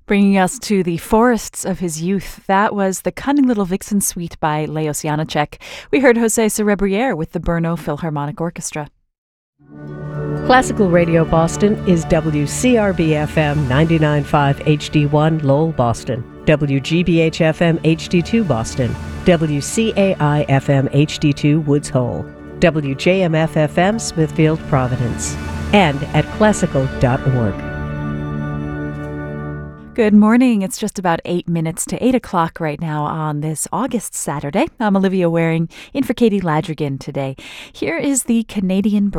Bringing us to the forests of his youth, that was The Cunning Little Vixen Suite by Leos Janáček. We heard José Cerebriere with the Brno Philharmonic Orchestra. Classical Radio Boston is WCRB-FM 99.5 HD1 Lowell, Boston, WGBH-FM HD2 Boston, WCAI-FM HD2 Woods Hole, WJMF-FM Smithfield, Providence, and at classical.org. Good morning. It's just about 8 minutes to 8 o'clock right now on this August Saturday. I'm Olivia Waring in for Katie Ladrigan today. Here is the Canadian